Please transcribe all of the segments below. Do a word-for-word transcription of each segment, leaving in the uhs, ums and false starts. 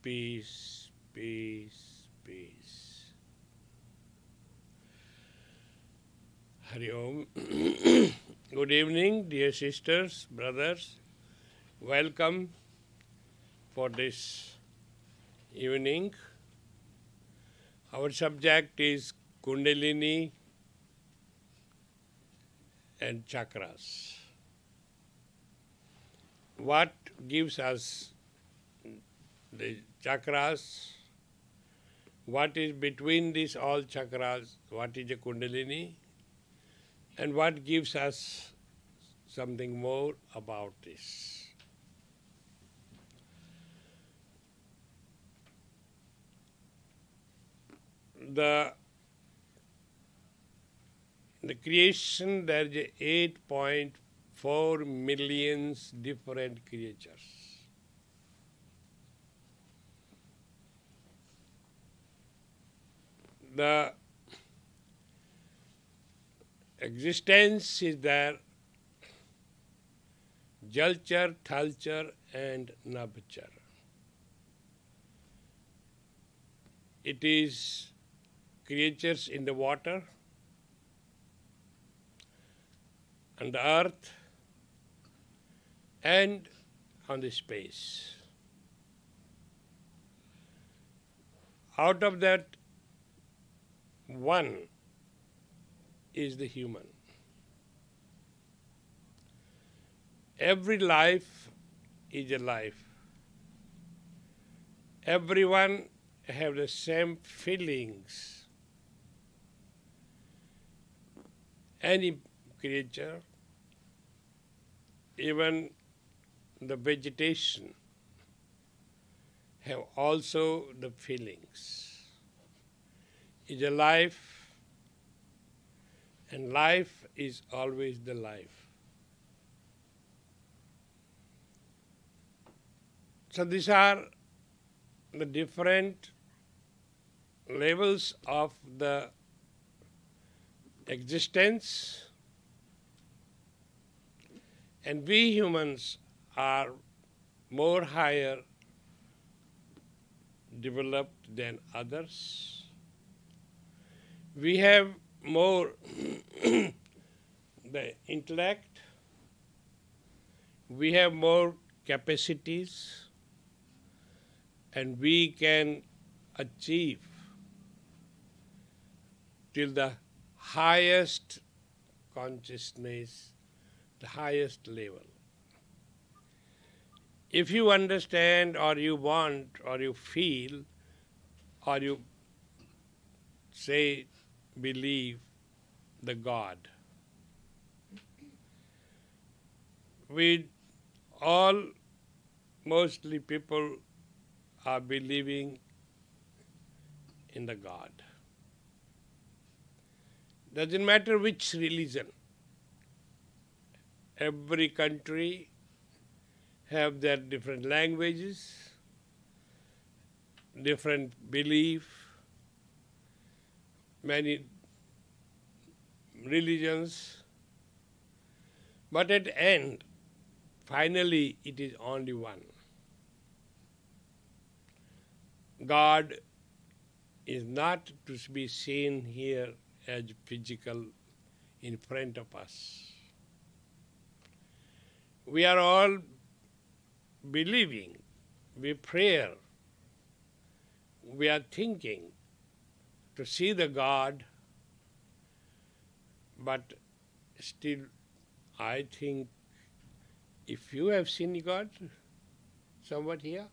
peace, peace, peace. Hari Om. Good evening, dear sisters, brothers. Welcome for this evening. Our subject is Kundalini and chakras. What gives us the chakras? What is between these all chakras? What is a Kundalini? And what gives us something more about this? The, the creation, there is eight point four millions different creatures. The existence is there, Jalchar, Thalchar and Nabchar. It is creatures in the water, on the earth, and on the space. Out of that, one is the human. Every life is a life. Everyone have the same feelings. Any creature, even the vegetation, have also the feelings. It's a life, and life is always the life. So these are the different levels of the existence, and we humans are more higher developed than others. We have more the intellect, we have more capacities, and we can achieve till the highest consciousness, the highest level. If you understand or you want or you feel or you say, believe the God, we all, mostly people are believing in the God. Doesn't matter which religion. Every country have their different languages, different belief, many religions, but at the end, finally it is only one. God is not to be seen here as physical in front of us. We are all believing, we pray, we are thinking to see the God, but still I think if you have seen God, somewhat here,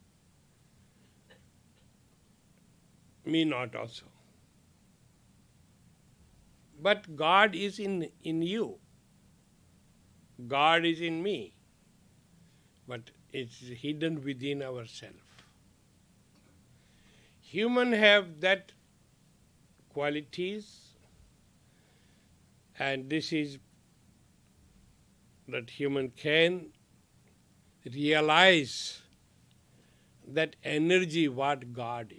me not also. But God is in, in you. God is in me. But it's hidden within ourselves. Human have that qualities, and this is that human can realize that energy what God